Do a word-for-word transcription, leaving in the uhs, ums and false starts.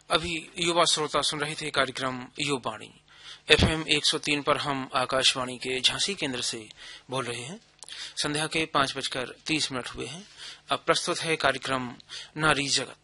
अभी युवा श्रोता सुन रहे थे कार्यक्रम युवावाणी। एफएम एक सौ तीन पर हम आकाशवाणी के झांसी केंद्र से बोल रहे हैं। संध्या के पांच बजकर तीस मिनट हुए हैं। अब प्रस्तुत है कार्यक्रम नारी जगत।